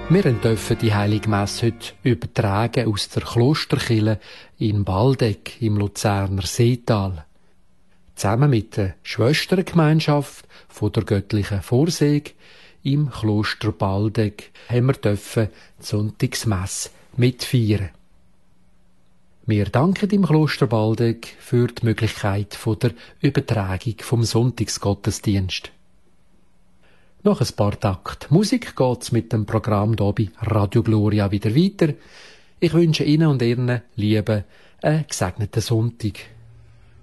Wir dürfen die Heilige Messe heute übertragen aus der Klosterkirche in Baldeck im Luzerner Seetal. Zusammen mit der Schwestergemeinschaft von der Göttlichen Vorsehung im Kloster Baldeck haben wir die Sonntagsmesse mitfeiern. Wir danken im Kloster Baldeck für die Möglichkeit der Übertragung vom Sonntagsgottesdienst. Nach ein paar Takt Musik geht's mit dem Programm hier bei Radio Gloria wieder weiter. Ich wünsche Ihnen und Ihren Lieben einen gesegneten Sonntag.